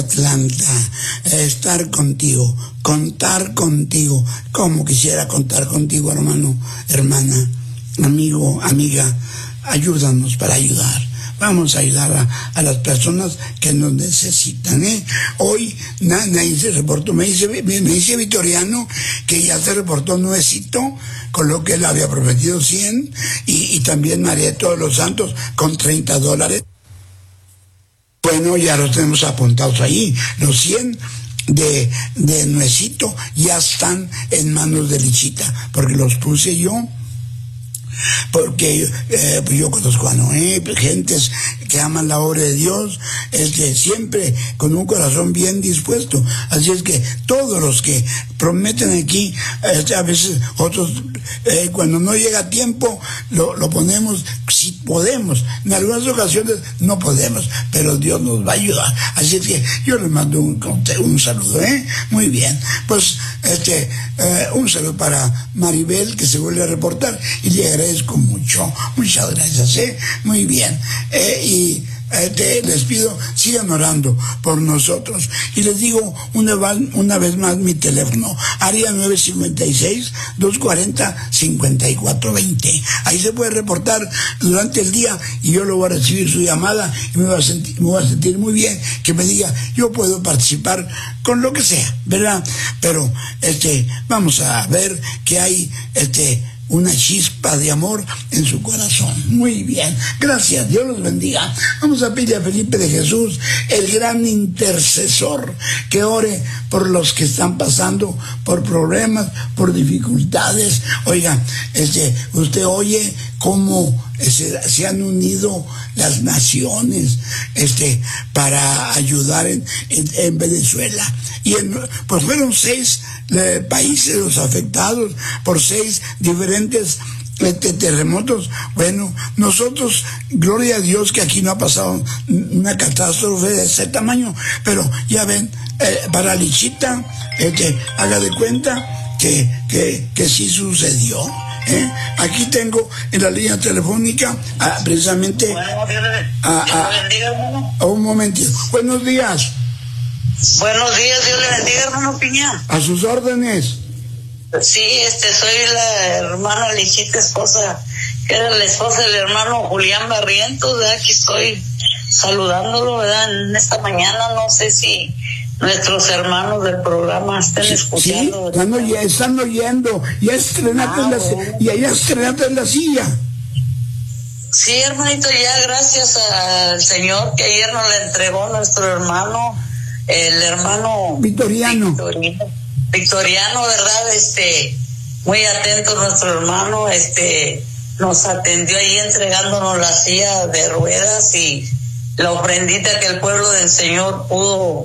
Atlanta, estar contigo, contar contigo. Como quisiera contar contigo, hermano, hermana, amigo, amiga. Ayúdanos para ayudar. Vamos a ayudar a las personas que nos necesitan, ¿eh? Hoy nadie se reportó, me dice Vitoriano que ya se reportó Nuecito, con lo que él había prometido 100, y también María de Todos los Santos con $30. Bueno, ya los tenemos apuntados ahí, los 100 de Nuecito ya están en manos de Lichita, porque los puse yo. Porque pues yo conozco a Noé, gentes que aman la obra de Dios, siempre con un corazón bien dispuesto. Así es que todos los que prometen aquí, a veces otros, cuando no llega tiempo, lo ponemos, si podemos. En algunas ocasiones no podemos, pero Dios nos va a ayudar. Así es que yo les mando un saludo, muy bien. Pues un saludo para Maribel, que se vuelve a reportar, y le agradezco mucho. Muchas gracias, muy bien. Y les pido, sigan orando por nosotros. Y les digo una vez más mi teléfono, área 956-240-5420. Ahí se puede reportar durante el día y yo lo voy a recibir su llamada y me voy a sentir muy bien que me diga, yo puedo participar con lo que sea, ¿verdad? Pero vamos a ver que hay una chispa de amor en su corazón. Muy bien, gracias, Dios los bendiga. Vamos a pedirle a Felipe de Jesús, el gran intercesor, que ore por los que están pasando por problemas, por dificultades. Oiga, usted oye cómo se han unido las naciones para ayudar en Venezuela, y pues fueron 6 países los afectados por 6 diferentes terremotos. Bueno, nosotros, gloria a Dios que aquí no ha pasado una catástrofe de ese tamaño, pero ya ven, para Lichita, haga de cuenta que sí sucedió. Aquí tengo en la línea telefónica precisamente un momentito. Buenos días. Buenos días, Dios le bendiga, hermano Piña. A sus órdenes. Sí, soy la hermana Lichita, esposa, que era la esposa del hermano Julián Barrientos, ¿verdad? Aquí estoy saludándolo, ¿verdad? En esta mañana, no sé si nuestros hermanos del programa estén escuchando. Sí, están oyendo. Ya estrenaste en la silla. Sí, hermanito, ya gracias al Señor que ayer nos le entregó nuestro hermano, el hermano Vitoriano, ¿verdad? Muy atento nuestro hermano, nos atendió ahí entregándonos la silla de ruedas y la ofrendita que el pueblo del Señor pudo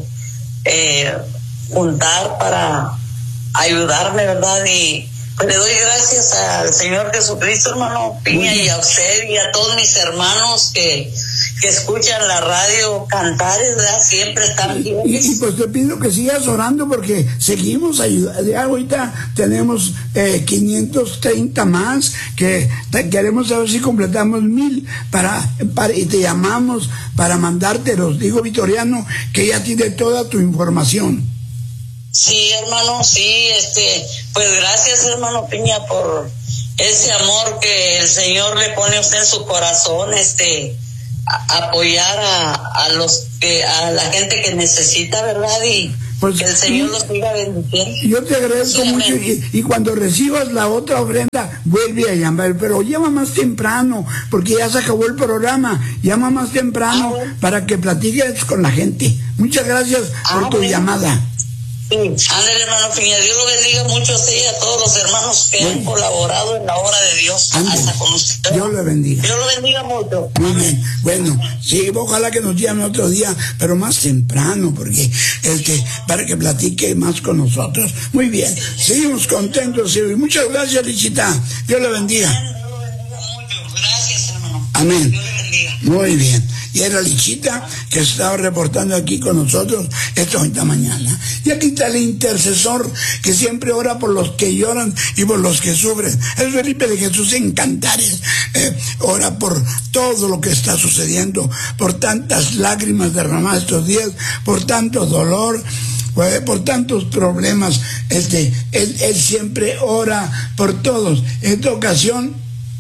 juntar para ayudarme, ¿verdad? Y pues le doy gracias al Señor Jesucristo, hermano Piña, y a usted y a todos mis hermanos que escuchan la radio Cantares, ¿verdad? Siempre están bien. Y pues te pido que sigas orando porque seguimos ayudando. Ya ahorita tenemos 530 más que queremos saber si completamos 1000 y te llamamos para mandártelos. Digo, Vitoriano, que ya tiene toda tu información. Sí, hermano, sí, pues gracias, hermano Piña, por ese amor que el Señor le pone a usted en su corazón, apoyar a la gente que necesita, ¿verdad? Y pues, que el Señor los siga bendiciendo. Yo te agradezco mucho, y cuando recibas la otra ofrenda, vuelve a llamar, pero llama más temprano, porque ya se acabó el programa. Llama más temprano para que platiques con la gente. Muchas gracias por tu llamada. Sí. Ándale, hermano Piña, Dios lo bendiga mucho a usted y a todos los hermanos que han colaborado en la obra de Dios. Hasta con usted. Dios le bendiga. Dios lo bendiga mucho. Muy bien. Bueno, sí, ojalá que nos llame otro día, pero más temprano, porque para que platique más con nosotros. Muy bien. Seguimos contentos y muchas gracias, Lichita. Dios le bendiga. Dios lo bendiga mucho. Gracias, hermano. Amén. Dios le bendiga. Muy bien. y era Lichita que se estaba reportando aquí con nosotros esta mañana. Y aquí está el intercesor que siempre ora por los que lloran y por los que sufren. Es Felipe de Jesús en Cantares. Ora por todo lo que está sucediendo, por tantas lágrimas derramadas estos días, por tanto dolor, por tantos problemas. Él siempre ora por todos. En esta ocasión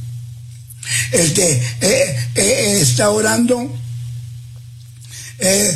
está orando